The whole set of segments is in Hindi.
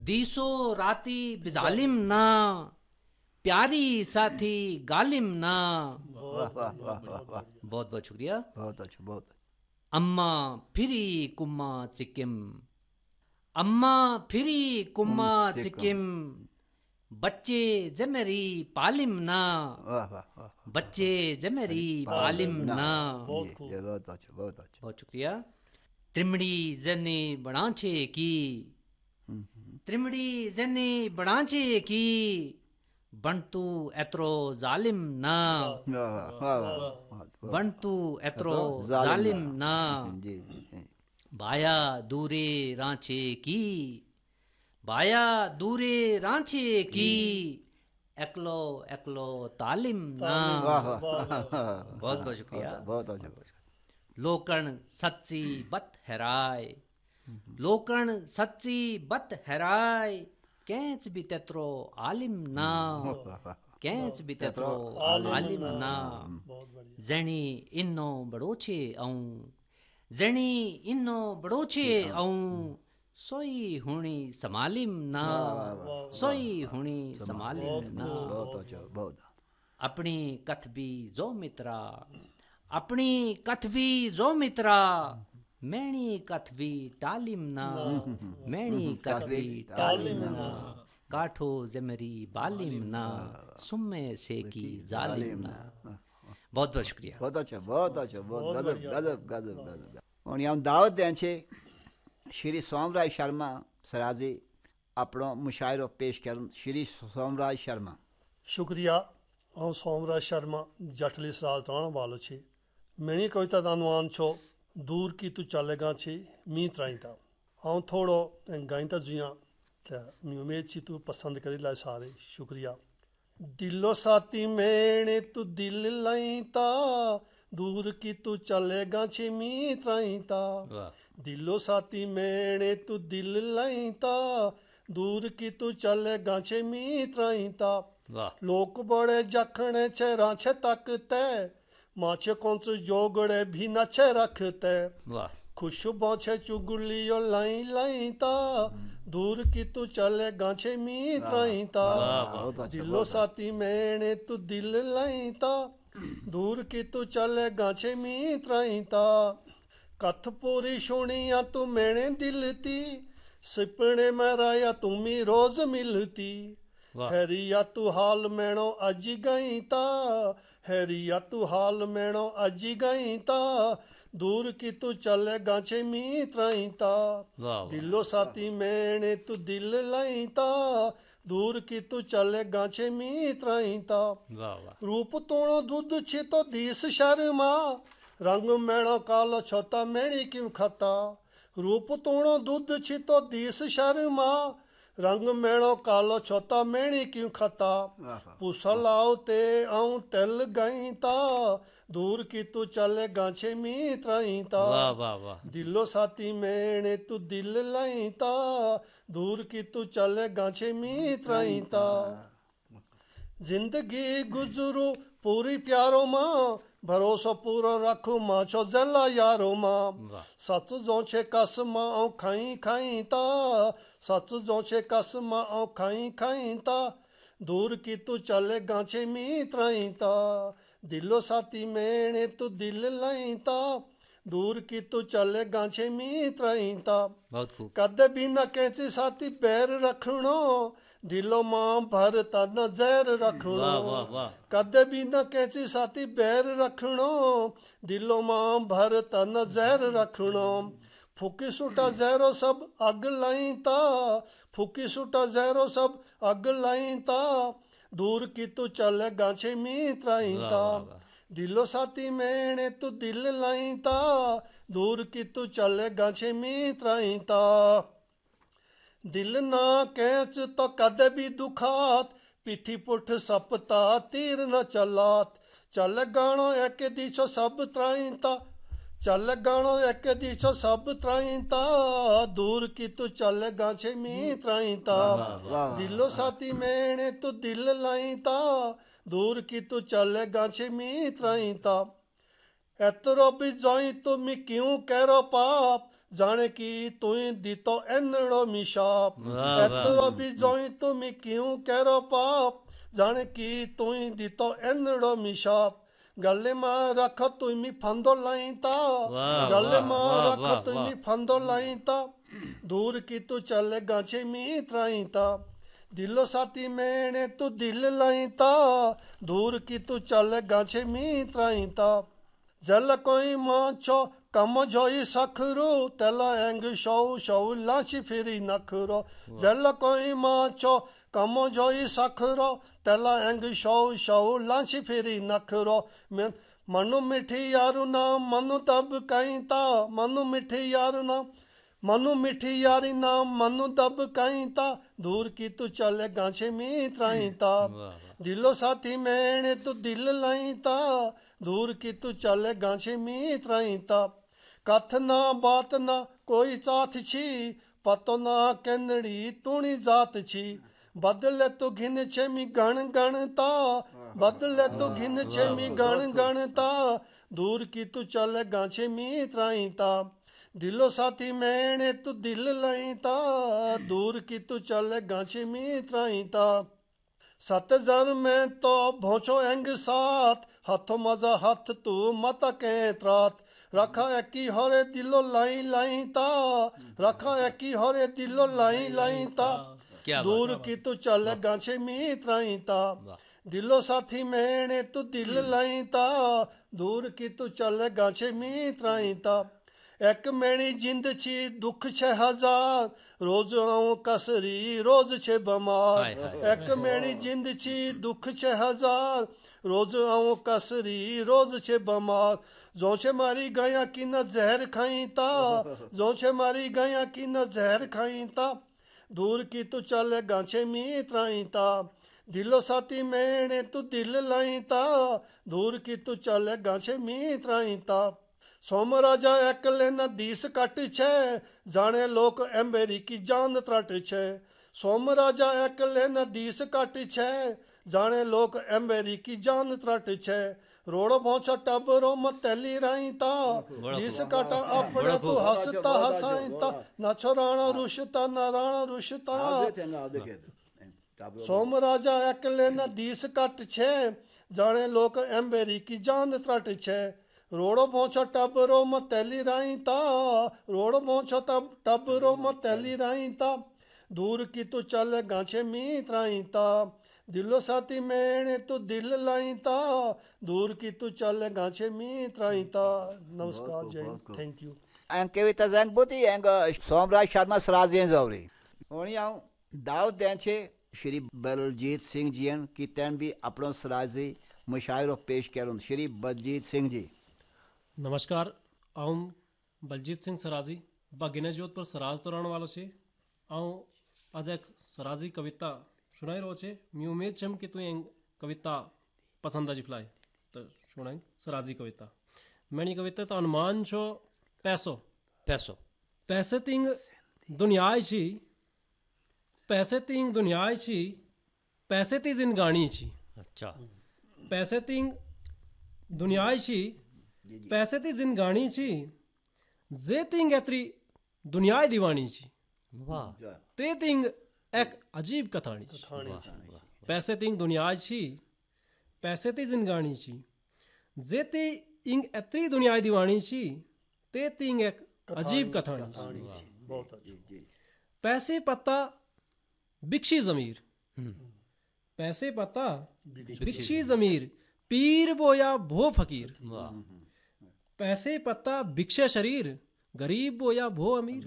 दीसो राती बिजालिम ना, प्यारी साथी गालिम ना। वाह वाह वाह वाह वाह, बहुत बहुत शुक्रिया। बहुत अच्छा, बहुत अच्छा। अम्मा फिरी कुम्मा चिकिम, अम्मा फिरी कुम्मा सिक्किम। चिकिम, बच्चे जमेरी पालिम ना, वाह वाह वाह, बच्चे जमेरी पालिम ना, ना। ये बहुत अच्छा, बहुत अच्छा। बहुत शुक्रिया। त्रिमड़ी जने बनाचे की, त्रिमड़ी जने बनाचे की, बनतू एतरो जालिम ना, वाह वाह वाह वाह, बनतू एतरो तो जालिम जालिम ना। जी जी जी। बाया दूरे रांचे की, बाया दूरे रांचे की, एकलो एकलो तालिम ना। वाह वाह वाह, बहुत बहुत शुक्रिया। बहुत अच्छा, बहुत अच्छा। लोकण सच्ची बत हैराय, लोकण सच्ची बत हैराय, कैंच भी तेत्रो आलिम ना, कैंच भी तेत्रो आलिम ना। जणी इन्नो बड़ोछे आऊं, जणी इन्नो बड़ोछे आऊं, सोई हुणी समालिम ना, सोई हुणी समालिम ना। बहुत अच्छा, बहुत। अपनी कथबी जो मित्रा, अपनी कथबी जो मित्रा, मैणी कथबी टालिम ना, मैणी कथबी टालिम ना। काठो जमरी बालिम ना, सुम्मे से की जालिम ना। बहुत बहुत शुक्रिया। बहुत अच्छा, बहुत अच्छा, बहुत गजब गजब गजब गजब। और हम दावत दें छे श्री सोमराज शर्मा सराजी अपनो मुशायरो पेश करन। श्री सोमराज शर्मा। शुक्रिया। हूँ सोमराज शर्मा जटली सराज रहने वालों छे। मेरी कविता का अनुमान छो दूर की तू चलेगा छे मी त्राईता। हूँ थोड़ो गायता जुआ मी उम्मीद छी तू पसंद करी ला सारे। शुक्रिया। दिलो साथी मैंने तू दिल लाईता, दूर की तू चलेगा छे मी त्राईता। दिलो साथी मैंने तू दिल लाईता, दूर की तू चलेगा छे मी त्राईता। लोक बड़े जखने छे राछे तकते, माछे कौन से जोगड़े भी नछे रखते। खुशबू छे चुगलियो लाई लाईता, दूर की तू चले गाछे मी त्राईता। दिलो साथी मैंने तू दिल लाईता, दूर की तू चले गाछे मी त्राईता। कथ पूरी सुनिया तू मैंने दिल ती, सपने में राया तुम्ही रोज मिलती। हैरिया तू हाल मैनो अजी गईता, हैरिया तू हाल मैनो अजी गईता, दूर की तू चले गाछे मी त्राईता। दिलो साथी मैंने तू दिल लाईता, दूर की तू चले गाछे मी त्राईता। रूप तोड़ो दूध छी तो दीस शर्मा, रंग मैणो कालो छोता मैणी क्यों खता। रूप तोड़ो दूध छी तो दीस शर्मा, रंग मैणो कालो छोता मैणी क्यों खता। पुसलाओ ते आऊं तेल गईता, दूर की तू चले गाछे मी त्राईता। दिलो साथी मैंने तू दिल लाईता, दूर की तू चले गाछे मी त्राईता। जिंदगी गुजरू पूरी प्यारो मां, भरोसो पूरो रखू माछो जला यारो मां। सच जो छे कसमा औ खाई खाई ता, सच जो छे कसमा औ खाई खाई ता, दूर की तू चले गाछे मी त्राईता। दिलो साथी मैंने तू दिल लाईता, दूर की तू चले गाछे मी त्राईता। कदे भी न कैची साथी पैर रखणो, दिलो मां भरता न जहर रखणो। कदे भी न कैची साथी बैर रखणो, दिलो मां भरता न जहर रखणो। फूकी सुटा जहरो सब अग लाईता, फूकी सुटा जहरो सब अग लाईता, दूर की तू चले गाछे मी त्राईता। दिलो साथी मैंने तू दिल लाईता, दूर की तू चले गाछे मी त्राईता। दिल ना कैच तो कदे भी दुखात, पिठी पुठ सपता तीर न चलात। चल गाणो एक दिशो सब त्राईता, चल गाणो एक दिशो सब त्राईता, दूर की तू चल गाछे मी त्राईता। दिलो साथी मैंने तू दिल लाईता, दूर की तू चल गाछे मी त्राईता। एतरो भी जोई तुम क्यों करो पाप, जाने की तुई दीतो एनड़ो मिशाप वाह, एतरो भी जोई तुमी क्यों करो पाप जाने की तुई दीतो एनड़ो मिशाप गले मां रख तुमी फंदो लाईता वाह, गले वाह, मां वाह, रख वाह, तुमी फंदो लाईता दूर की तू चले गाछे मित्राईता दिलो साथी मैंने तू दिल लाईता दूर की तू चले गाछे मित्राईता जल कोई माछो कम जोई सखरू तेला एंग शौ शौ लाची फिरी नखरो जल कोई माछो कम जोई सखरो तेला एंग शौ शौ लाची फिरी नखरो मनु मिठी यारू ना मनु दब कईता मनु मिठी यारू ना मनु मिठी यारी ना मनु दब कईता दूर की तू चले गाछे मित्राईता दिलो साथी मैंने तू दिल लाईता दूर की तू चले गाछे मित्राईता कथ ना बात ना कोई चाथ छी पतो ना केनड़ी तूणी जात छी बदले तो घिन छेमी गण गणता बदले तो घिन छेमी गण गणता दूर की तू चले गाछे मित्राईता दिलो साथी मैंने तू दिल लाईता दूर की तू चले गाछे मित्राईता 7,000 में तो भोचो एंग साथ हाथों मजा हाथ तू मत के त्रात रखा एकी हरे दिलो लाई लाईता रखा एकी हरे दिलो लाई लाईता दूर की तू चले गाछे मित्राईता दिलो साथी मैंने तू दिल लाईता दूर की तू चले गाछे मित्राईता एक मेरी जिंद छी दुख 6,000 रोज आऊं कसरी रोज छे बमार एक मेरी जिंद छी दुख 6,000 रोज आऊं कसरी रोज छे बमार जो छे मारी गया की न जहर खाईता जो छे मारी गया की न जहर खाईता दूर की तू चले गाछे मित्राईता दिलो साथी मैंने तू दिल लाईता दूर की तू चले गाछे मित्राईता सोम राजा एकले न दीस कट छे जाने लोक एम्बेरी की जान त्रट छे सोम राजा एकले न दीस कट छे जाने लोक एम्बेरी की जान त्रट छे रोड़ो पहुंचा टबरो मतली राईता जिस काटा अपने तू हंसता हंसाईता न छोराणा रुशता न राणा रुशता सोम राजा एकले न दीस कट छे जाने लोक एम्बेरी की जान त्रट छे रोड़ो पहुंचो टबरो मतली राईता रोड़ो पहुंचो टबरो मतली राईता दूर की तू चल गाछे मित्राईता दिलो साथी मैंने तू दिल लाईता दूर की तू चल गाछे मित्राईता नमस्कार जय हिंद थैंक यू एंग कविता जंग बुती एंग सोमराज शर्मा सराजे जवरी ओणी आऊं दाऊद देंछे श्री बलजीत सिंह जी की तैन भी अपनो सराजी मुशायरो पेश करूं श्री बलजीत सिंह जी नमस्कार आऊं बलजीत सिंह सराजी बागिने जोधपुर सराज तो रहने वालों से आऊं आज एक सराजी कविता सुनाई रो छे मैं उम्मीद छम कि तू कविता पसंद आ जिफलाए तो सुनाई सराजी कविता मैंने कविता तो अनुमान छो पैसो पैसो पैसे तिंग दुनियाय छी पैसे तिंग दुनियाय छी पैसे ती जिंदगानी छी अच्छा पैसे तिंग दुनियाय छी पैसे ती जिंदगानी छी जे तिंग एतरी दुनियाय दीवानी छी वाह ते तिंग एक अजीब कथानी छी पैसे तिंग दुनियाय छी पैसे ती जिंदगानी छी जे ते इंग एतरी दुनियाय दीवानी छी ते तिंग एक अजीब कथानी छी बहुत अच्छी पैसे पत्ता बिक्शी जमीर पैसे पत्ता बिक्शी जमीर पीर बोया भो फकीर पैसे पत्ता भिक्षा शरीर गरीब बोया भो अमीर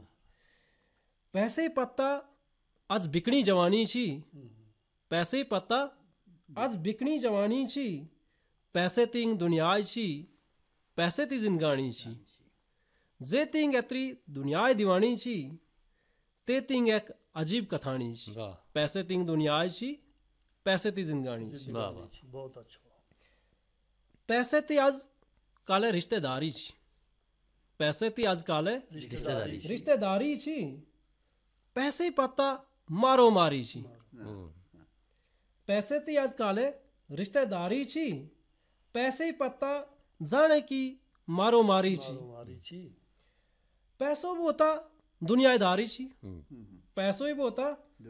पैसे पत्ता आज बिकनी जवानी छी पैसे पत्ता आज बिकनी जवानी छी पैसे तिंग दुनियाय छी पैसे ती जिंदगानी छी जे तिंग एतरी दुनियाय दीवानी छी ते तिंग एक अजीब कथानी छी पैसे तिंग दुनियाय छी पैसे ती जिंदगानी छी बहुत अच्छा पैसे ती आज काले रिश्तेदारी छी पैसे ती आज काले रिश्तेदारी छी पैसे पत्ता मारो मारी छी पैसे ती आज काले रिश्तेदारी छी पैसे पत्ता जाने की मारो मारी छी पैसो भोवता दुनियादारी ची पैसोय भोवता